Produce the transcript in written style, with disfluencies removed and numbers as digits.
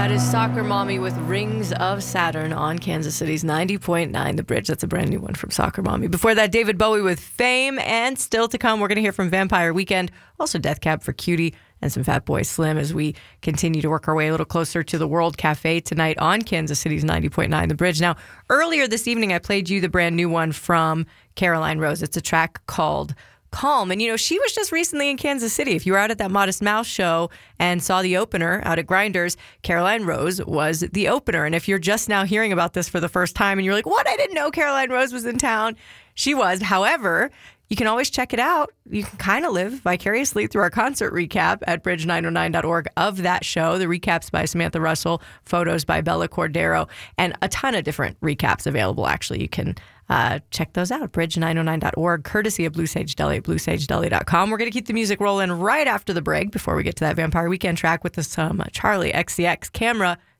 That is Soccer Mommy with Rings of Saturn on Kansas City's 90.9 The Bridge. That's a brand new one from Soccer Mommy. Before that, David Bowie with Fame. And still to come, we're going to hear from Vampire Weekend, also Death Cab for Cutie, and some Fatboy Slim as we continue to work our way a little closer to the World Cafe tonight on Kansas City's 90.9 The Bridge. Now, earlier this evening, I played you the brand new one from Caroline Rose. It's a track called Calm. And, you know, she was just recently in Kansas City. If you were out at that Modest Mouse show and saw the opener out at Grinders, Caroline Rose was the opener. And if you're just now hearing about this for the first time and you're like, what? I didn't know Caroline Rose was in town. She was. However, you can always check it out. You can kind of live vicariously through our concert recap at bridge909.org of that show. The recaps by Samantha Russell, photos by Bella Cordero, and a ton of different recaps available. Actually, you can check those out, bridge909.org, courtesy of Blue Sage Deli at bluesagedeli.com. We're going to keep the music rolling right after the break before we get to that Vampire Weekend track with some Charlie XCX. Camera